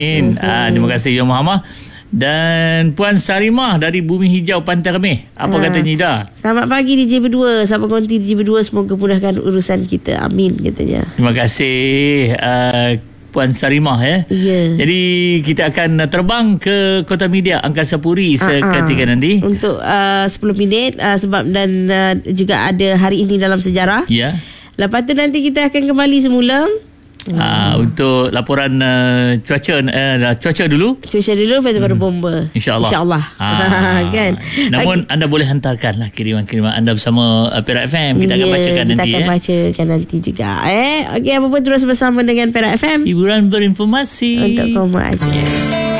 Terima kasih Yang Muhammad. Dan Puan Sarimah dari Bumi Hijau Pantai Remeh. Apa kata Nida? Selamat pagi DJ Berdua. Sahabat konti DJ Berdua, semoga mudahkan urusan kita. Amin katanya. Terima kasih Puan Sarimah ya. Jadi kita akan terbang ke Kota Media Angkasa Puri seketika nanti untuk 10 minit sebab dan juga ada hari ini dalam sejarah. Ya. Lepas tu nanti kita akan kembali semula. Untuk laporan cuaca dulu. Cuaca dulu, lepas tu baru bomba. InsyaAllah. Kan? Namun anda boleh hantarkanlah kiriman-kiriman anda bersama Perak FM. Kita akan bacakan nanti. Kita akan bacakan nanti juga. Okey, apa pun terus bersama dengan Perak FM. Hiburan berinformasi untuk kamu aja.